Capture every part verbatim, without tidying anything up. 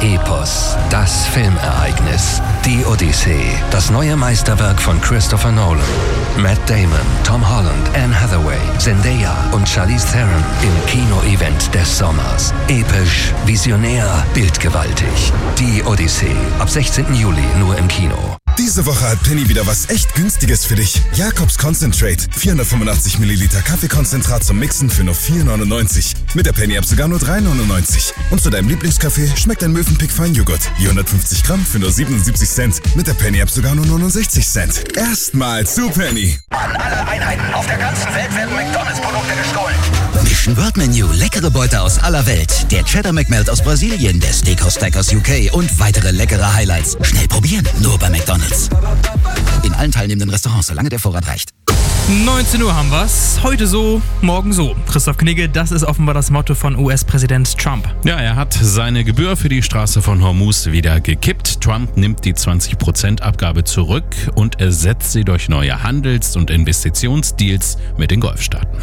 Epos, das Filmereignis. Die Odyssee, das neue Meisterwerk von Christopher Nolan. Matt Damon, Tom Holland, Anne Hathaway, Zendaya und Charlize Theron im Kino-Event des Sommers. Episch, visionär, bildgewaltig. Die Odyssee, ab sechzehnten Juli nur im Kino. Diese Woche hat Penny wieder was echt Günstiges für dich. Jakobs Concentrate. vierhundertfünfundachtzig Milliliter Kaffeekonzentrat zum Mixen für nur vier neunundneunzig. Mit der Penny-App sogar nur drei neunundneunzig. Und zu deinem Lieblingskaffee schmeckt ein Mövenpick Feinjoghurt. hundertfünfzig Gramm für nur siebenundsiebzig Cent. Mit der Penny-App sogar nur neunundsechzig Cent. Erstmal zu Penny. An alle Einheiten auf der ganzen Welt werden McDonalds-Produkte gestohlen. Mission World Menu, leckere Beute aus aller Welt. Der Cheddar McMelt aus Brasilien, der Steakhouse Stack aus U K und weitere leckere Highlights. Schnell probieren, nur bei McDonalds. In allen teilnehmenden Restaurants, solange der Vorrat reicht. neunzehn Uhr haben wir's. Heute so, morgen so. Christoph Knigge, das ist offenbar das Motto von U S-Präsident Trump. Ja, er hat seine Gebühr für die Straße von Hormuz wieder gekippt. Trump nimmt die zwanzig Prozent Abgabe zurück und ersetzt sie durch neue Handels- und Investitionsdeals mit den Golfstaaten.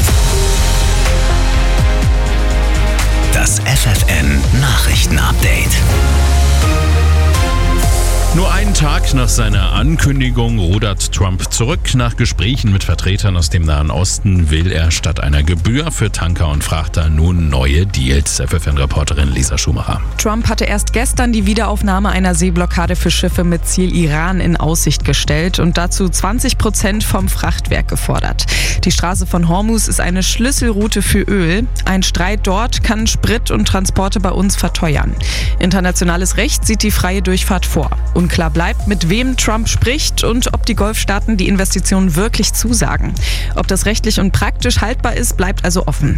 Das F F N Nachrichten-Update. Nur einen Tag nach seiner Ankündigung rudert Trump zurück. Nach Gesprächen mit Vertretern aus dem Nahen Osten will er statt einer Gebühr für Tanker und Frachter nun neue Deals. F F N-Reporterin Lisa Schumacher. Trump hatte erst gestern die Wiederaufnahme einer Seeblockade für Schiffe mit Ziel Iran in Aussicht gestellt und dazu zwanzig Prozent vom Frachtwerk gefordert. Die Straße von Hormuz ist eine Schlüsselroute für Öl. Ein Streit dort kann Sprit und Transporte bei uns verteuern. Internationales Recht sieht die freie Durchfahrt vor. Unklar bleibt, mit wem Trump spricht und ob die Golfstaaten die Investitionen wirklich zusagen. Ob das rechtlich und praktisch haltbar ist, bleibt also offen.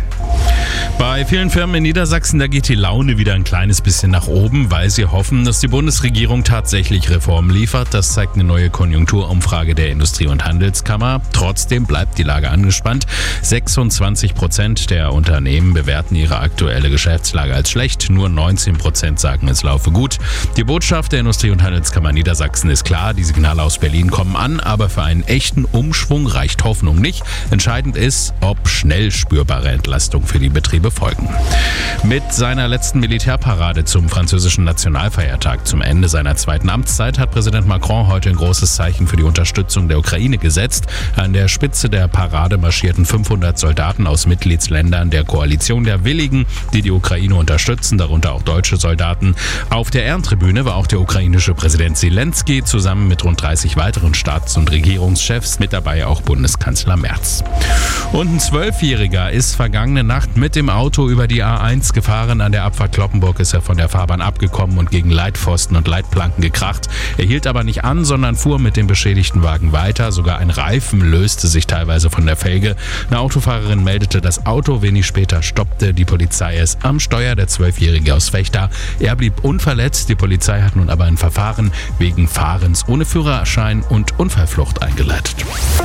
Bei vielen Firmen in Niedersachsen, da geht die Laune wieder ein kleines bisschen nach oben, weil sie hoffen, dass die Bundesregierung tatsächlich Reformen liefert. Das zeigt eine neue Konjunkturumfrage der Industrie- und Handelskammer. Trotzdem bleibt die Lage angespannt. sechsundzwanzig Prozent der Unternehmen bewerten ihre aktuelle Geschäftslage als schlecht. Nur neunzehn Prozent sagen, es laufe gut. Die Botschaft der Industrie- und Handelskammer Niedersachsen ist klar, die Signale aus Berlin kommen an, aber für einen echten Umschwung reicht Hoffnung nicht. Entscheidend ist, ob schnell spürbare Entlastungen für die Betriebe folgen. Mit seiner letzten Militärparade zum französischen Nationalfeiertag zum Ende seiner zweiten Amtszeit hat Präsident Macron heute ein großes Zeichen für die Unterstützung der Ukraine gesetzt. An der Spitze der Parade marschierten fünfhundert Soldaten aus Mitgliedsländern der Koalition der Willigen, die die Ukraine unterstützen, darunter auch deutsche Soldaten. Auf der Ehrentribüne war auch der ukrainische Präsident Zelensky zusammen mit rund dreißig weiteren Staats- und Regierungschefs, mit dabei auch Bundeskanzler Merz. Und ein Zwölfjähriger ist vergangene Nacht mit dem Auto über die A eins gefahren. An der Abfahrt Cloppenburg ist er von der Fahrbahn abgekommen und gegen Leitpfosten und Leitplanken gekracht. Er hielt aber nicht an, sondern fuhr mit dem beschädigten Wagen weiter. Sogar ein Reifen löste sich teilweise von der Felge. Eine Autofahrerin meldete das Auto. Wenig später stoppte die Polizei es am Steuer. Der Zwölfjährige aus Vechta. Er blieb unverletzt. Die Polizei hat nun aber ein Verfahren wegen Fahrens ohne Führerschein und Unfallflucht eingeleitet.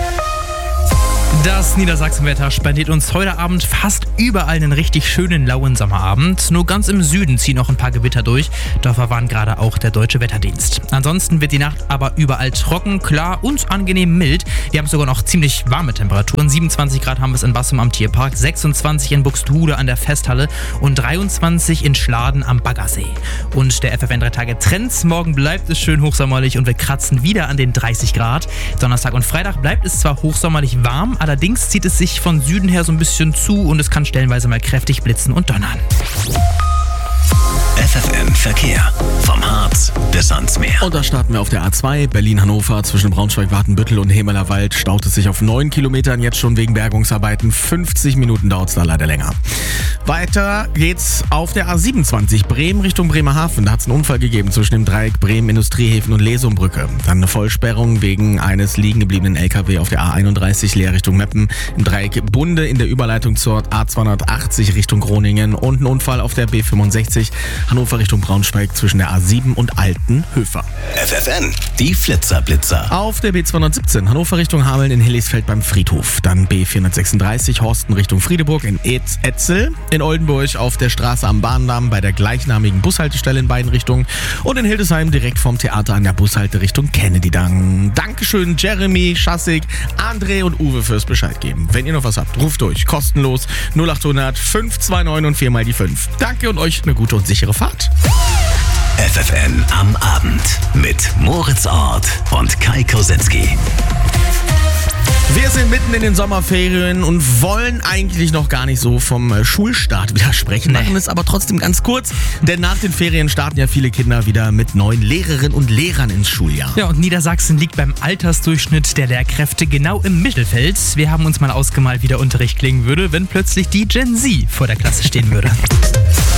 Das Niedersachsenwetter spendiert uns heute Abend fast überall einen richtig schönen lauen Sommerabend. Nur ganz im Süden ziehen noch ein paar Gewitter durch. Dafür warnt gerade auch der Deutsche Wetterdienst. Ansonsten wird die Nacht aber überall trocken, klar und angenehm mild. Wir haben sogar noch ziemlich warme Temperaturen. siebenundzwanzig Grad haben wir es in Bassum am Tierpark, sechsundzwanzig in Buxtehude an der Festhalle und dreiundzwanzig in Schladen am Baggersee. Und der F F N drei Tage Trends. Morgen bleibt es schön hochsommerlich und wir kratzen wieder an den dreißig Grad. Donnerstag und Freitag bleibt es zwar hochsommerlich warm, allerdings zieht es sich von Süden her so ein bisschen zu und es kann stellenweise mal kräftig blitzen und donnern. F F N Verkehr. Vom Harz bis ans Meer. Und da starten wir auf der A zwei, Berlin-Hannover, zwischen Braunschweig-Watenbüttel und Hemelerwald. Staut es sich auf neun Kilometern jetzt schon wegen Bergungsarbeiten. fünfzig Minuten dauert es da leider länger. Weiter geht's auf der A siebenundzwanzig, Bremen Richtung Bremerhaven. Da hat es einen Unfall gegeben zwischen dem Dreieck Bremen, Industriehäfen und Lesumbrücke. Dann eine Vollsperrung wegen eines liegen gebliebenen L K W auf der A einunddreißig, Leer Richtung Meppen. Im Dreieck Bunde in der Überleitung zur A zweihundertachtzig Richtung Groningen. Und ein Unfall auf der B fünfundsechzig, Hannover Richtung Braunschweig zwischen der A sieben und Altenhöfer. F F N, die Flitzerblitzer. Auf der B zweihundertsiebzehn, Hannover Richtung Hameln in Hillisfeld beim Friedhof. Dann B vierhundertsechsunddreißig, Horsten Richtung Friedeburg in Etzel. In Oldenburg auf der Straße am Bahndamm bei der gleichnamigen Bushaltestelle in beiden Richtungen. Und in Hildesheim direkt vom Theater an der Bushalte Richtung Kennedy-Dang. Dankeschön Jeremy, Schassig, André und Uwe fürs Bescheid geben. Wenn ihr noch was habt, ruft durch. Kostenlos null acht hundert fünf zwei neun und vier mal die fünf. Danke und euch eine gute und sichere Fahrt. F F N am Abend mit Moritz Ort und Kai Kosenski. Wir sind mitten in den Sommerferien und wollen eigentlich noch gar nicht so vom Schulstart wieder sprechen, machen es aber trotzdem ganz kurz, denn nach den Ferien starten ja viele Kinder wieder mit neuen Lehrerinnen und Lehrern ins Schuljahr. Ja, und Niedersachsen liegt beim Altersdurchschnitt der Lehrkräfte genau im Mittelfeld. Wir haben uns mal ausgemalt, wie der Unterricht klingen würde, wenn plötzlich die Gen Z vor der Klasse stehen würde.